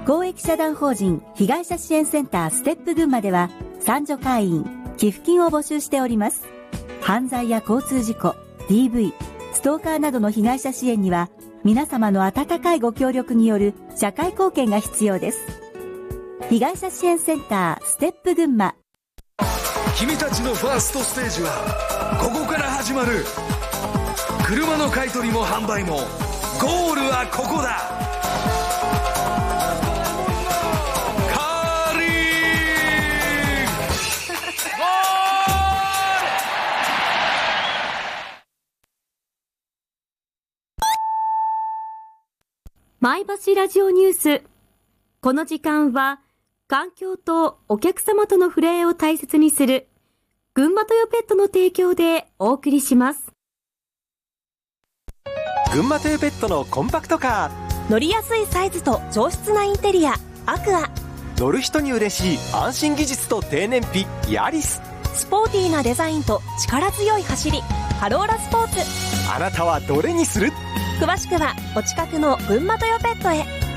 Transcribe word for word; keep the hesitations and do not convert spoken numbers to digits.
公益社団法人被害者支援センターステップ群馬では賛助会員、寄付金を募集しております。犯罪や交通事故、ディーブイ、ストーカーなどの被害者支援には皆様の温かいご協力による社会貢献が必要です。被害者支援センターステップ群馬。 君たちのファーストステージはここから始まる。車の買い取りも販売もゴールはここだ。カーリンゴール。前橋ラジオニュース。この時間は環境とお客様との触れ合いを大切にする群馬トヨペットの提供でお送りします。 群馬トヨペットのコンパクトカー、乗りやすいサイズと上質なインテリアアクア、 乗る人に嬉しい安心技術と低燃費ヤリス、 スポーティーなデザインと力強い走りカローラスポーツ。 あなたはどれにする？ 詳しくはお近くの群馬トヨペットへ。